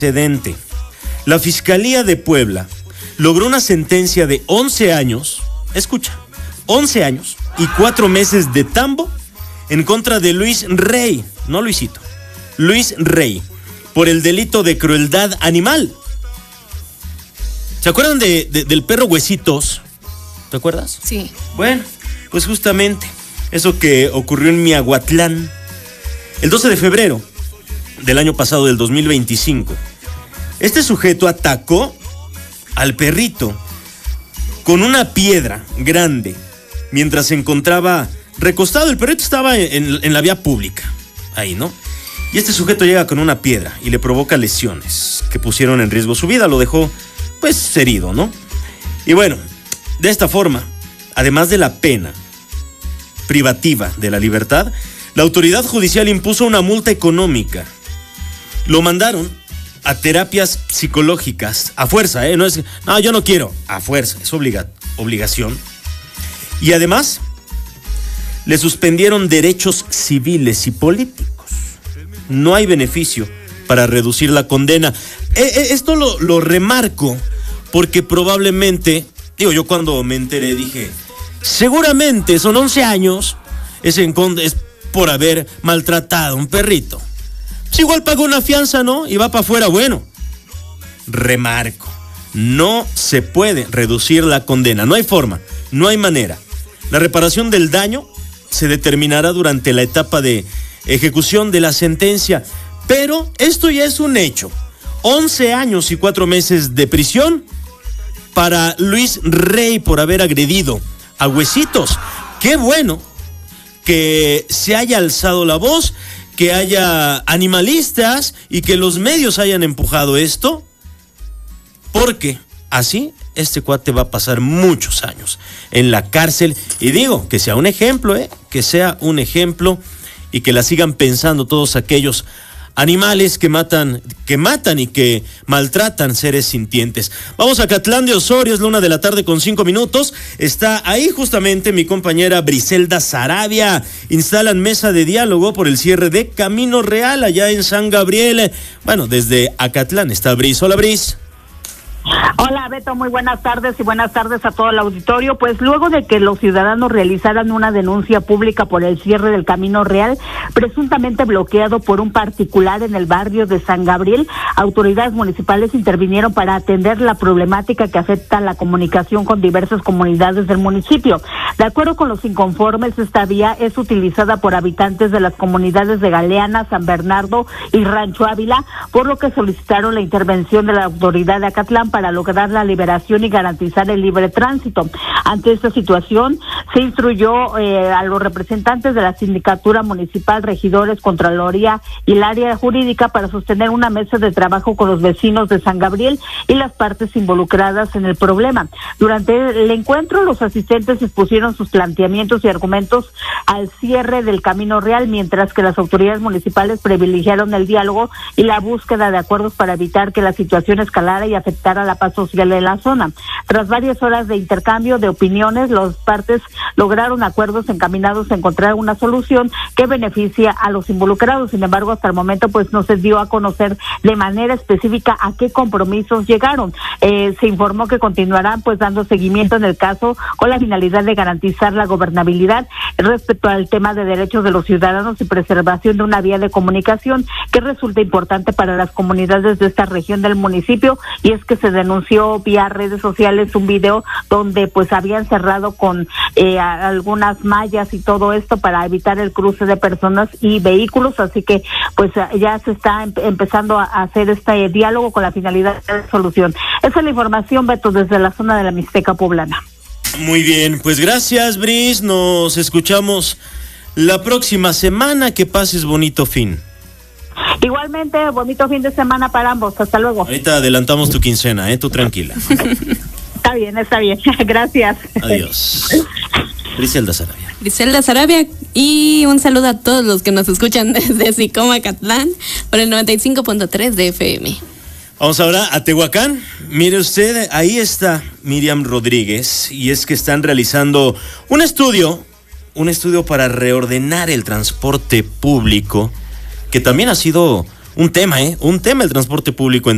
precedente. La Fiscalía de Puebla logró una sentencia de 11 años, escucha, 11 años y 4 meses de tambo en contra de Luis Rey, no Luisito, Luis Rey, por el delito de crueldad animal. ¿Se acuerdan del perro Huesitos? ¿Te acuerdas? Sí. Bueno, pues justamente eso que ocurrió en Miahuatlán el 12 de febrero del año pasado, del 2025. Este sujeto atacó al perrito con una piedra grande mientras se encontraba recostado. El perrito estaba en la vía pública, ahí, ¿no? Y este sujeto llega con una piedra y le provoca lesiones que pusieron en riesgo su vida, lo dejó, pues, herido, ¿no? Y bueno, de esta forma, además de la pena privativa de la libertad, la autoridad judicial impuso una multa económica. Lo mandaron a terapias psicológicas, a fuerza, no es, no, yo no quiero, a fuerza, es obligación. Y además, le suspendieron derechos civiles y políticos. No hay beneficio para reducir la condena. Esto lo remarco porque probablemente, yo cuando me enteré dije, seguramente son 11 años, es por haber maltratado a un perrito. Pues igual pagó una fianza, ¿no? Y va para afuera. Bueno, remarco, no se puede reducir la condena, no hay forma, no hay manera. La reparación del daño se determinará durante la etapa de ejecución de la sentencia, pero esto ya es un hecho. 11 años y 4 meses de prisión para Luis Rey por haber agredido a Huesitos. Qué bueno que se haya alzado la voz, que haya animalistas y que los medios hayan empujado esto, porque así este cuate va a pasar muchos años en la cárcel. Y digo, que sea un ejemplo, que sea un ejemplo y que la sigan pensando todos aquellos animales que matan y que maltratan seres sintientes. Vamos a Acatlán de Osorio, es la 1:00 con 5 minutos. Está ahí justamente mi compañera Briselda Sarabia. Instalan mesa de diálogo por el cierre de Camino Real allá en San Gabriel. Bueno, desde Acatlán está Bris. Hola, Bris. Hola, Beto, muy buenas tardes y buenas tardes a todo el auditorio. Pues luego de que los ciudadanos realizaran una denuncia pública por el cierre del Camino Real, presuntamente bloqueado por un particular en el barrio de San Gabriel, autoridades municipales intervinieron para atender la problemática que afecta la comunicación con diversas comunidades del municipio. De acuerdo con los inconformes, esta vía es utilizada por habitantes de las comunidades de Galeana, San Bernardo y Rancho Ávila, por lo que solicitaron la intervención de la autoridad de Acatlán para lograr la liberación y garantizar el libre tránsito. Ante esta situación, se instruyó a los representantes de la sindicatura municipal, regidores, contraloría y el área jurídica para sostener una mesa de trabajo con los vecinos de San Gabriel y las partes involucradas en el problema. Durante el encuentro, los asistentes expusieron sus planteamientos y argumentos al cierre del Camino Real, mientras que las autoridades municipales privilegiaron el diálogo y la búsqueda de acuerdos para evitar que la situación escalara y afectara la paz social de la zona. Tras varias horas de intercambio de opiniones, las partes lograron acuerdos encaminados a encontrar una solución que beneficia a los involucrados. Sin embargo, hasta el momento pues no se dio a conocer de manera específica a qué compromisos llegaron. Se informó que continuarán pues dando seguimiento en el caso con la finalidad de garantizar la gobernabilidad respecto al tema de derechos de los ciudadanos y preservación de una vía de comunicación que resulta importante para las comunidades de esta región del municipio. Y es que se denunció vía redes sociales un video donde pues habían cerrado con algunas mallas y todo esto para evitar el cruce de personas y vehículos, así que pues ya se está empezando a hacer este diálogo con la finalidad de solución. Esa es la información, Beto, desde la zona de la Mixteca poblana. Muy bien, pues gracias, Bris, nos escuchamos la próxima semana, que pases bonito fin. Igualmente, bonito fin de semana para ambos. Hasta luego. Ahorita adelantamos tu quincena, tú tranquila. Está bien. Gracias. Adiós. Briselda Sarabia. Briselda Sarabia, y un saludo a todos los que nos escuchan desde Sicoma, Acatlán, por el 95.3 de FM. Vamos ahora a Tehuacán. Mire usted, ahí está Miriam Rodríguez, y es que están realizando un estudio para reordenar el transporte público, que también ha sido un tema el transporte público en